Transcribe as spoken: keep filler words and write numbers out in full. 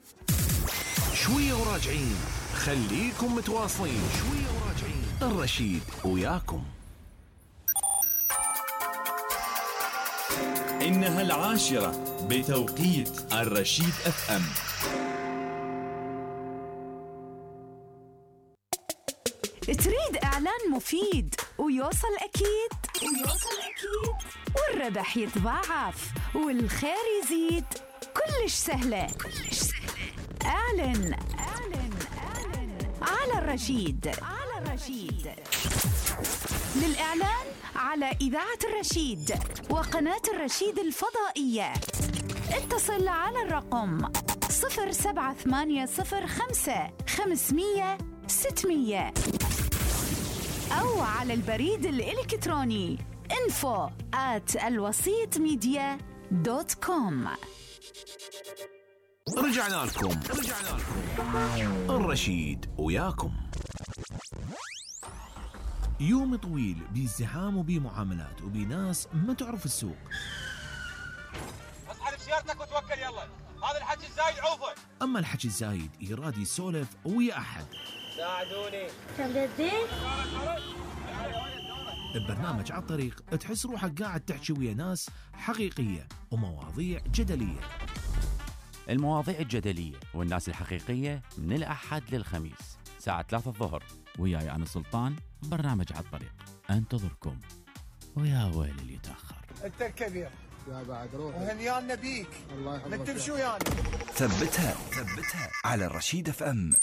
شوية وراجعين، خليكم متواصلين. شوية وراجعين، الرشيد وياكم. إنها العاشرة بتوقيت الرشيد اف ام. تريد إعلان مفيد ويوصل أكيد ويوصل أكيد والربح يتضاعف والخير يزيد؟ كلش سهلة كلش سهلة. اعلن اعلن اعلن على الرشيد على الرشيد. للإعلان على إذاعة الرشيد وقناة الرشيد الفضائية اتصل على الرقم صفر سبعة ثمانية صفر خمسة خمسمية ستمية أو على البريد الإلكتروني info at الوسيط ميديا دوت كوم. رجعنا لكم رجعنا لكم الرشيد وياكم. يوم طويل بازدحام وبمعاملات وبناس ما تعرف السوق. اصحى بسيارتك وتوكل يلا، هذا الحكي الزايد عوفه. اما الحكي الزايد يراد يسولف ويا احد. ساعدوني. كم بدي؟ ببرنامج على الطريق تحس روحك قاعد تحكي ويا ناس حقيقية ومواضيع جدلية. المواضيع الجدلية والناس الحقيقية من الأحد للخميس ساعة ثلاثة الظهر، وياي أنا سلطان. برنامج على الطريق انتظركم، ويا ويل اللي يتأخر. انت الكبير يا بعد روح وهنيان نبيك. الله يحفظك. نكتب شو يعني. ثبتها ثبتها على الرشيد اف ام.